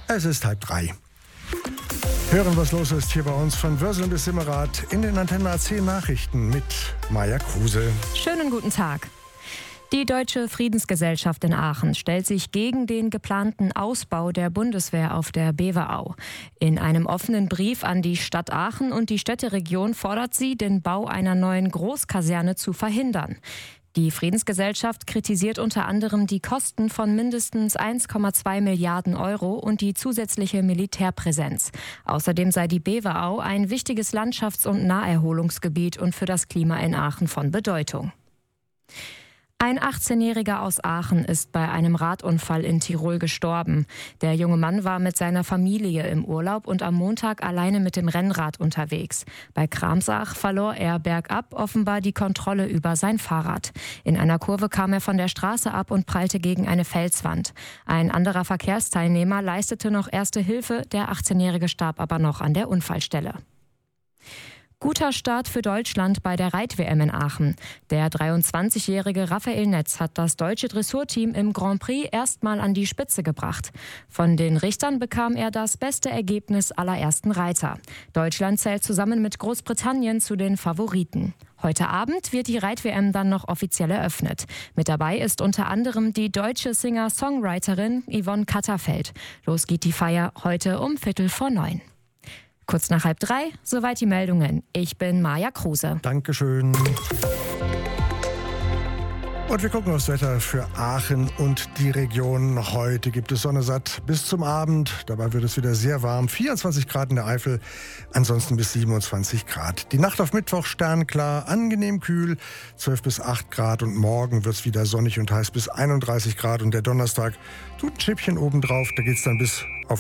Es ist 2:30. Hören, was los ist hier bei uns von Wörsel bis Simmerath in den Antenne AC Nachrichten mit Maja Kruse. Schönen guten Tag. Die Deutsche Friedensgesellschaft in Aachen stellt sich gegen den geplanten Ausbau der Bundeswehr auf der Beverau. In einem offenen Brief an die Stadt Aachen und die Städteregion fordert sie, den Bau einer neuen Großkaserne zu verhindern. Die Friedensgesellschaft kritisiert unter anderem die Kosten von mindestens 1,2 Milliarden Euro und die zusätzliche Militärpräsenz. Außerdem sei die Beverau ein wichtiges Landschafts- und Naherholungsgebiet und für das Klima in Aachen von Bedeutung. Ein 18-Jähriger aus Aachen ist bei einem Radunfall in Tirol gestorben. Der junge Mann war mit seiner Familie im Urlaub und am Montag alleine mit dem Rennrad unterwegs. Bei Kramsach verlor er bergab offenbar die Kontrolle über sein Fahrrad. In einer Kurve kam er von der Straße ab und prallte gegen eine Felswand. Ein anderer Verkehrsteilnehmer leistete noch erste Hilfe, der 18-Jährige starb aber noch an der Unfallstelle. Guter Start für Deutschland bei der Reit-WM in Aachen. Der 23-jährige Raphael Netz hat das deutsche Dressurteam im Grand Prix erstmal an die Spitze gebracht. Von den Richtern bekam er das beste Ergebnis aller ersten Reiter. Deutschland zählt zusammen mit Großbritannien zu den Favoriten. Heute Abend wird die Reit-WM dann noch offiziell eröffnet. Mit dabei ist unter anderem die deutsche Singer-Songwriterin Yvonne Katterfeld. Los geht die Feier heute um 8:45. Kurz nach 2:30, soweit die Meldungen. Ich bin Maja Kruse. Dankeschön. Und wir gucken aufs Wetter für Aachen und die Region. Heute gibt es Sonne satt bis zum Abend. Dabei wird es wieder sehr warm. 24 Grad in der Eifel, ansonsten bis 27 Grad. Die Nacht auf Mittwoch sternklar, angenehm kühl, 12 bis 8 Grad. Und morgen wird es wieder sonnig und heiß bis 31 Grad. Und der Donnerstag tut ein Schippchen obendrauf. Da geht es dann bis auf